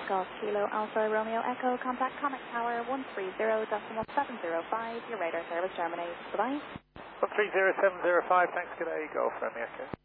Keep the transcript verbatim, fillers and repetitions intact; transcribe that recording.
Golf Kilo Alpha Romeo Echo, contact Comet Tower one three zero decimal seven zero five, your radar service terminates. Goodbye. one three zero seven zero five, thanks, good day, Golf Romeo Echo.